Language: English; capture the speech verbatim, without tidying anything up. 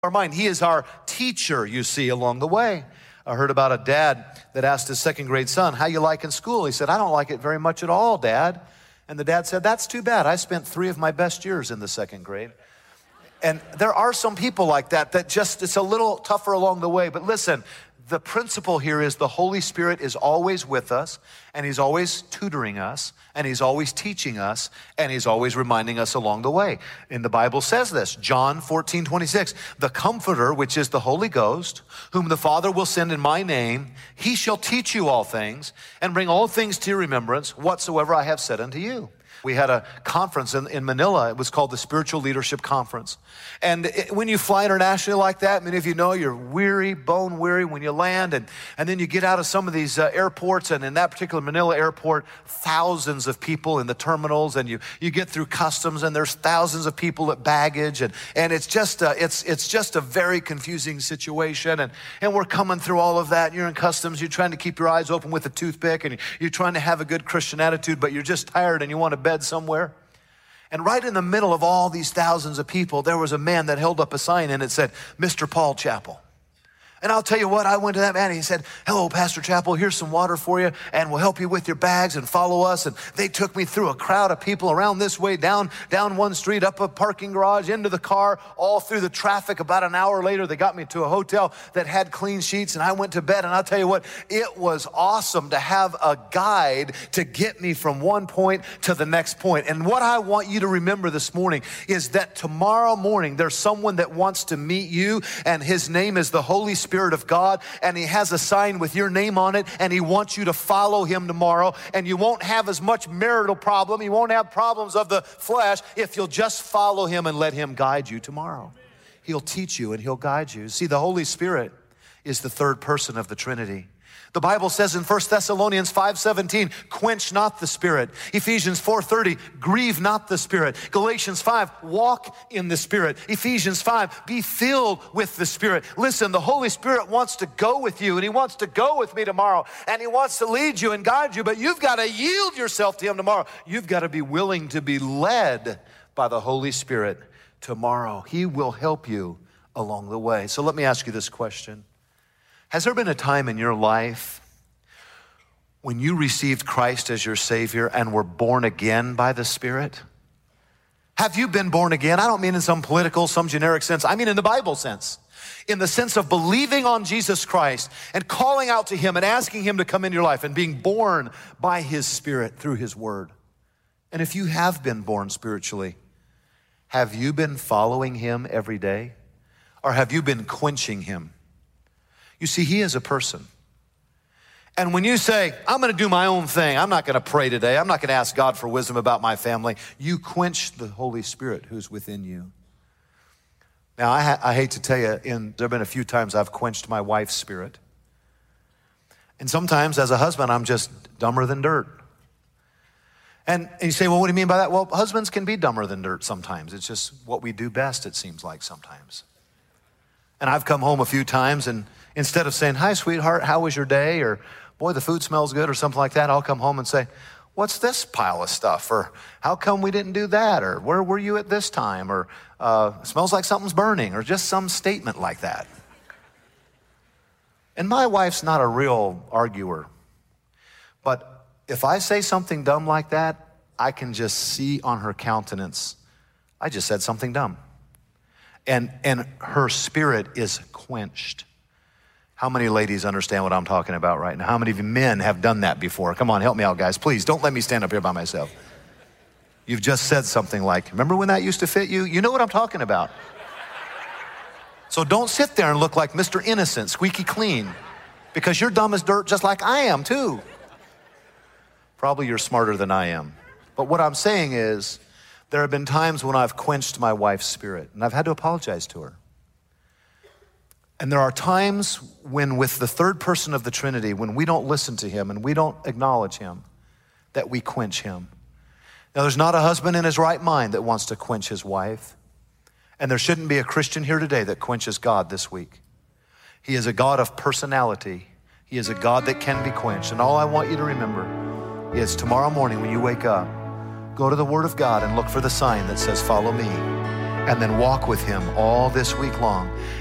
our mind. He is our teacher, you see, along the way. I heard about a dad that asked his second grade son, how you like in school? He said, I don't like it very much at all, Dad. And the dad said, that's too bad. I spent three of my best years in the second grade. And there are some people like that, that just, it's a little tougher along the way. But listen, the principle here is the Holy Spirit is always with us, and he's always tutoring us, and he's always teaching us, and he's always reminding us along the way. And the Bible says this, John fourteen twenty-six, the Comforter, which is the Holy Ghost, whom the Father will send in my name, he shall teach you all things and bring all things to your remembrance whatsoever I have said unto you. We had a conference in, in Manila. It was called the Spiritual Leadership Conference. And it, when you fly internationally like that, many of you know you're weary, bone weary when you land. And, and then you get out of some of these uh, airports. And in that particular Manila airport, thousands of people in the terminals. And you, you get through customs and there's thousands of people at baggage. And, and it's just a, it's, it's just a very confusing situation. And, and we're coming through all of that. And you're in customs. You're trying to keep your eyes open with a toothpick. And you're trying to have a good Christian attitude, but you're just tired and you want to bed somewhere. And right in the middle of all these thousands of people, there was a man that held up a sign and it said, Mister Paul Chappell. And I'll tell you what, I went to that man and he said, hello, Pastor Chappell, here's some water for you and we'll help you with your bags and follow us. And they took me through a crowd of people around this way, down, down one street, up a parking garage, into the car, all through the traffic. About an hour later, they got me to a hotel that had clean sheets and I went to bed. And I'll tell you what, it was awesome to have a guide to get me from one point to the next point. And what I want you to remember this morning is that tomorrow morning, there's someone that wants to meet you and his name is the Holy Spirit of God, and he has a sign with your name on it, and he wants you to follow him tomorrow, and you won't have as much marital problem, you won't have problems of the flesh if you'll just follow him and let him guide you tomorrow. He'll teach you and he'll guide you. See, the Holy Spirit is the third person of the Trinity. The Bible says in First Thessalonians five seventeen, quench not the Spirit. Ephesians four thirty, grieve not the Spirit. Galatians five, walk in the Spirit. Ephesians five, be filled with the Spirit. Listen, the Holy Spirit wants to go with you, and he wants to go with me tomorrow, and he wants to lead you and guide you, but you've got to yield yourself to him tomorrow. You've got to be willing to be led by the Holy Spirit tomorrow. He will help you along the way. So let me ask you this question. Has there been a time in your life when you received Christ as your Savior and were born again by the Spirit? Have you been born again? I don't mean in some political, some generic sense. I mean in the Bible sense. In the sense of believing on Jesus Christ and calling out to him and asking him to come into your life and being born by his Spirit through his word. And if you have been born spiritually, have you been following him every day? Or have you been quenching him? You see, he is a person. And when you say, I'm gonna do my own thing, I'm not gonna pray today, I'm not gonna ask God for wisdom about my family, you quench the Holy Spirit who's within you. Now, I, ha- I hate to tell you, in, there have been a few times I've quenched my wife's spirit. And sometimes as a husband, I'm just dumber than dirt. And, and you say, well, what do you mean by that? Well, husbands can be dumber than dirt sometimes. It's just what we do best, it seems like sometimes. And I've come home a few times and instead of saying, hi, sweetheart, how was your day? Or, boy, the food smells good or something like that, I'll come home and say, what's this pile of stuff? Or, how come we didn't do that? Or, where were you at this time? Or, uh, it smells like something's burning. Or just some statement like that. And my wife's not a real arguer. But if I say something dumb like that, I can just see on her countenance, I just said something dumb. And, and her spirit is quenched. How many ladies understand what I'm talking about right now? How many of you men have done that before? Come on, help me out, guys. Please, don't let me stand up here by myself. You've just said something like, remember when that used to fit you? You know what I'm talking about. So don't sit there and look like Mister Innocent, squeaky clean, because you're dumb as dirt just like I am too. Probably you're smarter than I am. But what I'm saying is, there have been times when I've quenched my wife's spirit, and I've had to apologize to her. And there are times when with the third person of the Trinity, when we don't listen to him and we don't acknowledge him, that we quench him. Now, there's not a husband in his right mind that wants to quench his wife. And there shouldn't be a Christian here today that quenches God this week. He is a God of personality. He is a God that can be quenched. And all I want you to remember is tomorrow morning when you wake up, go to the Word of God and look for the sign that says, follow me. and then walk with him all this week long.